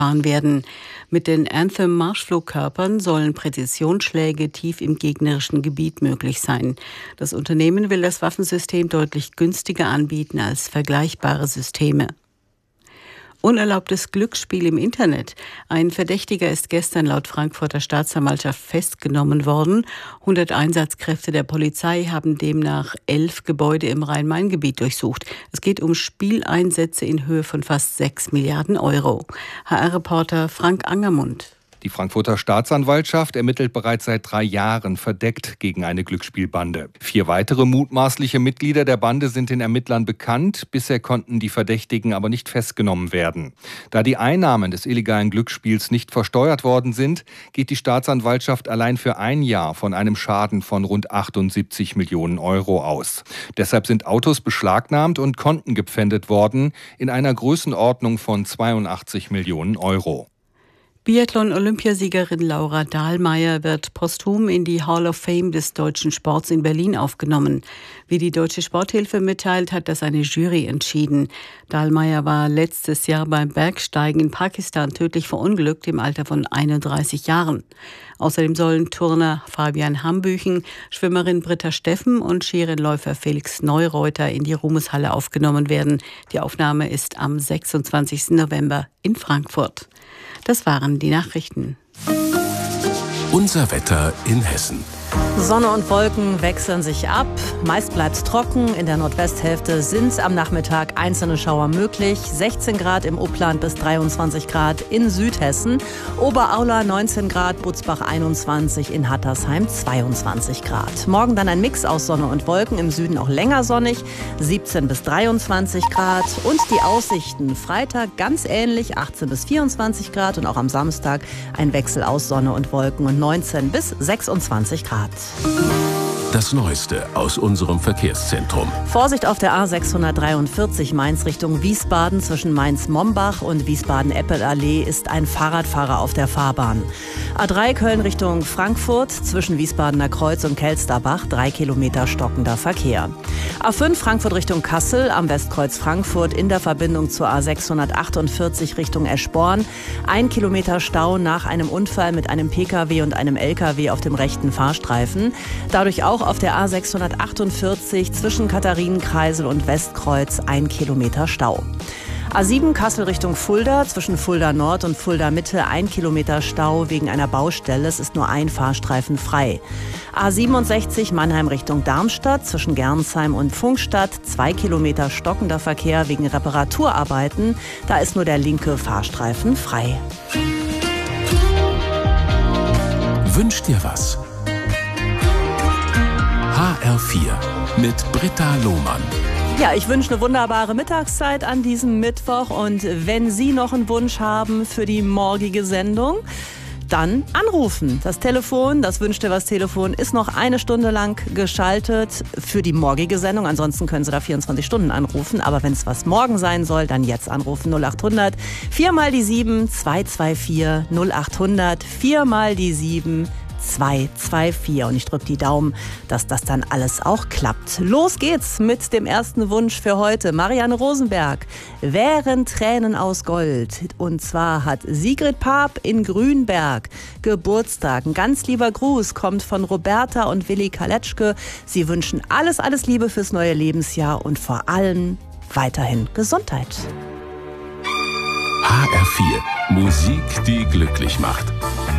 werden. Mit den Anthem-Marschflugkörpern sollen Präzisionsschläge tief im gegnerischen Gebiet möglich sein. Das Unternehmen will das Waffensystem deutlich günstiger anbieten als vergleichbare Systeme. Unerlaubtes Glücksspiel im Internet. Ein Verdächtiger ist gestern laut Frankfurter Staatsanwaltschaft festgenommen worden. 100 Einsatzkräfte der Polizei haben demnach 11 Gebäude im Rhein-Main-Gebiet durchsucht. Es geht um Spieleinsätze in Höhe von fast 6 Milliarden Euro. HR-Reporter Frank Angermund. Die Frankfurter Staatsanwaltschaft ermittelt bereits seit 3 Jahren verdeckt gegen eine Glücksspielbande. 4 weitere mutmaßliche Mitglieder der Bande sind den Ermittlern bekannt. Bisher konnten die Verdächtigen aber nicht festgenommen werden. Da die Einnahmen des illegalen Glücksspiels nicht versteuert worden sind, geht die Staatsanwaltschaft allein für ein Jahr von einem Schaden von rund 78 Millionen Euro aus. Deshalb sind Autos beschlagnahmt und Konten gepfändet worden in einer Größenordnung von 82 Millionen Euro. Biathlon-Olympiasiegerin Laura Dahlmeier wird posthum in die Hall of Fame des deutschen Sports in Berlin aufgenommen. Wie die Deutsche Sporthilfe mitteilt, hat das eine Jury entschieden. Dahlmeier war letztes Jahr beim Bergsteigen in Pakistan tödlich verunglückt im Alter von 31 Jahren. Außerdem sollen Turner Fabian Hambüchen, Schwimmerin Britta Steffen und Skirennläufer Felix Neureuter in die Ruhmeshalle aufgenommen werden. Die Aufnahme ist am 26. November in Frankfurt. Das waren die Nachrichten. Unser Wetter in Hessen. Sonne und Wolken wechseln sich ab. Meist bleibt es trocken. In der Nordwesthälfte sind am Nachmittag einzelne Schauer möglich. 16 Grad im Upland bis 23 Grad in Südhessen. Oberaula 19 Grad, Butzbach 21, in Hattersheim 22 Grad. Morgen dann ein Mix aus Sonne und Wolken. Im Süden auch länger sonnig, 17 bis 23 Grad. Und die Aussichten: Freitag ganz ähnlich, 18 bis 24 Grad. Und auch am Samstag ein Wechsel aus Sonne und Wolken und 19 bis 26 Grad. Das Neueste aus unserem Verkehrszentrum. Vorsicht auf der A643 Mainz Richtung Wiesbaden. Zwischen Mainz-Mombach und Wiesbaden-Eppelallee ist ein Fahrradfahrer auf der Fahrbahn. A3 Köln Richtung Frankfurt. Zwischen Wiesbadener Kreuz und Kelsterbach 3 Kilometer stockender Verkehr. A5 Frankfurt Richtung Kassel am Westkreuz Frankfurt in der Verbindung zur A648 Richtung Eschborn. 1 Kilometer Stau nach einem Unfall mit einem Pkw und einem Lkw auf dem rechten Fahrstreifen. Dadurch auch auf der A648 zwischen Katharinenkreisel und Westkreuz 1 Kilometer Stau. A7 Kassel Richtung Fulda, zwischen Fulda Nord und Fulda Mitte 1 Kilometer Stau wegen einer Baustelle. Es ist nur ein Fahrstreifen frei. A67 Mannheim Richtung Darmstadt, zwischen Gernsheim und Pfungstadt 2 Kilometer stockender Verkehr wegen Reparaturarbeiten. Da ist nur der linke Fahrstreifen frei. Wünsch dir was? HR4 mit Britta Lohmann. Ja, ich wünsche eine wunderbare Mittagszeit an diesem Mittwoch. Und wenn Sie noch einen Wunsch haben für die morgige Sendung, dann anrufen. Das Telefon, das Wünsch dir was Telefon, ist noch 1 Stunde lang geschaltet für die morgige Sendung. Ansonsten können Sie da 24 Stunden anrufen. Aber wenn es was morgen sein soll, dann jetzt anrufen. 0800 4 mal die 7 224 0800 4 mal die 7 224. Und ich drücke die Daumen, dass das dann alles auch klappt. Los geht's mit dem ersten Wunsch für heute. Marianne Rosenberg, Wären Tränen aus Gold. Und zwar hat Sigrid Paap in Grünberg Geburtstag. Ein ganz lieber Gruß kommt von Roberta und Willi Kaletschke. Sie wünschen alles, alles Liebe fürs neue Lebensjahr und vor allem weiterhin Gesundheit. HR4, Musik, die glücklich macht.